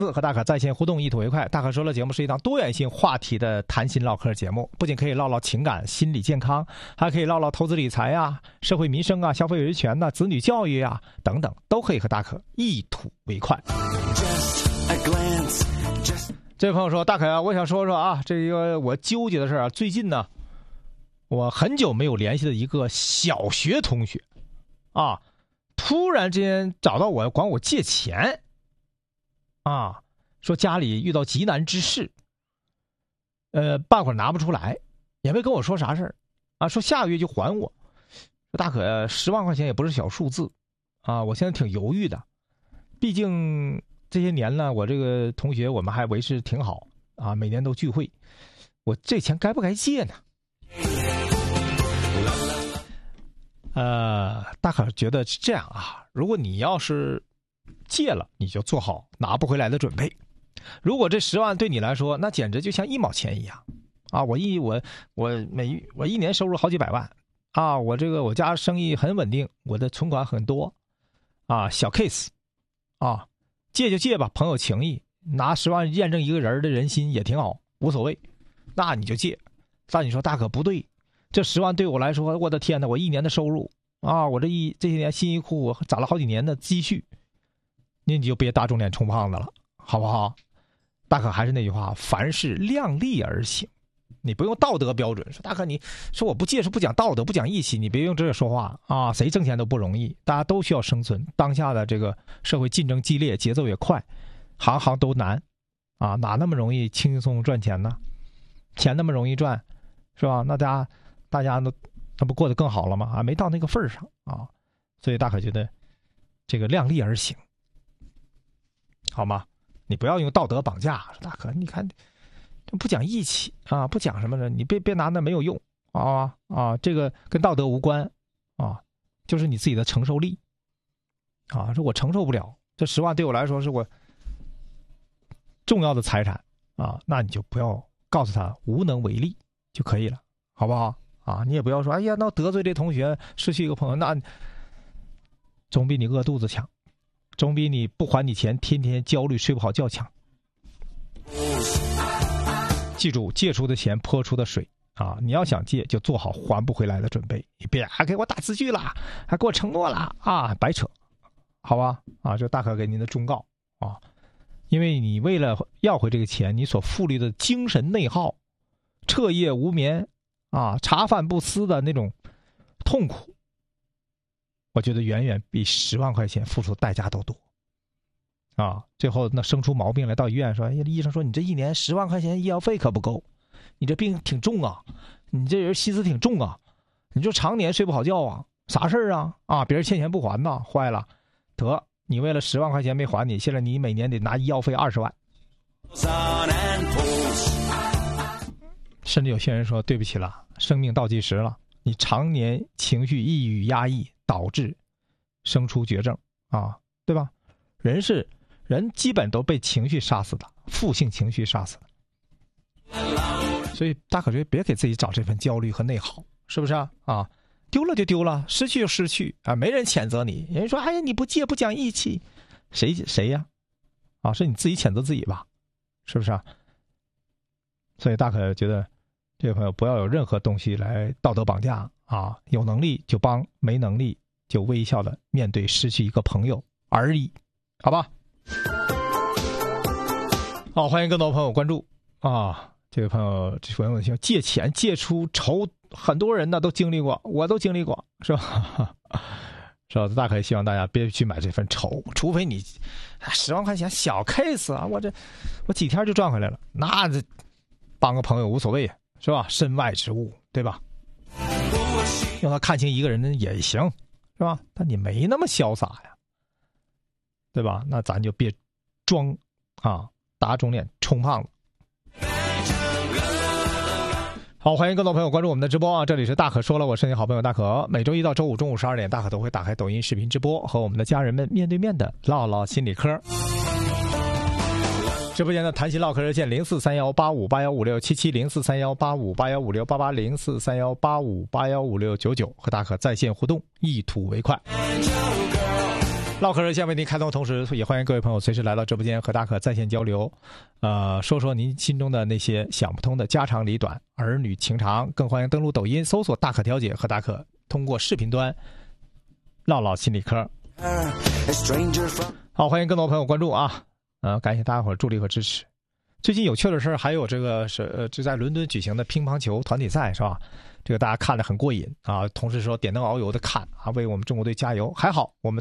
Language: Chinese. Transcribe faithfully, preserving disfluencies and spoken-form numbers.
和大可在线互动，一吐为快。大可说了节目是一档多元性话题的谈心唠嗑节目，不仅可以唠唠情感、心理健康，还可以唠唠投资理财啊、社会民生啊、消费维权呐、啊、子女教育啊等等，都可以和大可一吐为快。这位朋友说：“大可啊，我想说说啊，这个我纠结的事啊，最近呢，我很久没有联系的一个小学同学啊，突然之间找到我，管我借钱。”啊，说家里遇到急难之事，呃，半会儿拿不出来，也没跟我说啥事儿，啊，说下个月就还我。说大可十万块钱也不是小数字，啊，我现在挺犹豫的，毕竟这些年呢，我这个同学我们还维持挺好啊，每年都聚会，我这钱该不该借呢？呃，大可觉得是这样啊，如果你要是借了，你就做好拿不回来的准备。如果这十万对你来说，那简直就像一毛钱一样啊！我一我我每我一年收入好几百万啊！我这个我家生意很稳定，我的存款很多啊，小 case 啊，借就借吧，朋友情谊，拿十万验证一个人的人心也挺好，无所谓。那你就借。但你说大可不对，这十万对我来说，我的天哪，我一年的收入啊，我这一这些年辛辛苦苦攒了好几年的积蓄。那你就别打肿脸充胖子了，好不好？大可还是那句话，凡事量力而行，你不用道德标准。说大可，你说我不借是不讲道德，不讲义气，你别用这个说话啊！谁挣钱都不容易，大家都需要生存。当下的这个社会竞争激烈，节奏也快，行行都难啊，哪那么容易轻轻松松赚钱呢？钱那么容易赚，是吧？那大家大家都那不过得更好了吗？啊，没到那个份儿上啊，所以大可觉得这个量力而行。好吗？你不要用道德绑架，大可，你看，不讲义气啊，不讲什么的，你别别拿那没有用啊啊！这个跟道德无关啊，就是你自己的承受力啊。说我承受不了，这十万对我来说是我重要的财产啊，那你就不要告诉他无能为力就可以了，好不好？啊，你也不要说，哎呀，那得罪这同学，失去一个朋友，那总比你饿肚子强。总比你不还你钱，天天焦虑睡不好觉强。记住，借出的钱泼出的水啊！你要想借，就做好还不回来的准备。你别还给我打字据了，还给我承诺了啊！白扯，好吧？啊，这大可给您的忠告啊！因为你为了要回这个钱，你所付出的精神内耗、彻夜无眠啊、茶饭不思的那种痛苦。我觉得远远比十万块钱付出的代价都多，啊！最后那生出毛病来到医院说：“哎呀，医生说你这一年十万块钱医药费可不够，你这病挺重啊，你这人心思挺重啊，你就常年睡不好觉啊，啥事儿啊？啊，别人欠钱不还呐，坏了，得你为了十万块钱没还你，现在你每年得拿医药费二十万。”甚至有些人说：“对不起了，生命倒计时了，你常年情绪抑郁压抑。”导致生出绝症啊，对吧？人是人，基本都被情绪杀死的，负性情绪杀死的。所以大可觉得别给自己找这份焦虑和内耗，是不是啊？啊，丢了就丢了，失去就失去啊，没人谴责你。人家说：“哎呀，你不借不讲义气，谁谁呀？啊，是你自己谴责自己吧？是不是啊？”所以大可觉得这位朋友不要有任何东西来道德绑架啊，有能力就帮，没能力就微笑的面对失去一个朋友而已，好吧？好，欢迎更多朋友关注啊！这位朋友，这位朋友借钱借出仇，很多人呢都经历过，我都经历过，是吧？是吧？大可希望大家别去买这份仇，除非你十万块钱小 case 啊，我这我几天就赚回来了，那这帮个朋友无所谓，是吧？身外之物，对吧？让他看清一个人也行，是吧？但你没那么潇洒呀，对吧？那咱就别装啊，打肿脸充胖子。好，欢迎更多朋友关注我们的直播啊！这里是大可说了，我是你好朋友大可。每周一到周五中午十二点，大可都会打开抖音视频直播，和我们的家人们面对面的唠唠心理嗑。直播间的谈心唠嗑热线零四三幺八五八幺五六七七零四三幺八五八幺五六八八零四三幺八五八幺五六九九，和大可在线互动，一吐为快。 唠嗑热线为您开通，同时也欢迎各位朋友随时来到直播间和大可在线交流，呃，说说您心中的那些想不通的家长里短、儿女情长。更欢迎登录抖音搜索大可调解，和大可通过视频端唠唠心理科。好，欢迎更多朋友关注啊！呃，感谢大家伙儿助力和支持。最近有趣的事还有这个是呃，就在伦敦举行的乒乓球团体赛是吧？这个大家看得很过瘾啊，同时说点灯熬油的看啊，为我们中国队加油。还好我们